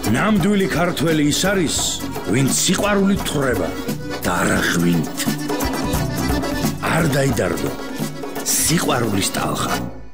ნამდვილი ქართველი ის არის, ვინც სიყვარულით თვრება და არა ღვინით. არ დაიდარდო სიყვარულის ტალღა.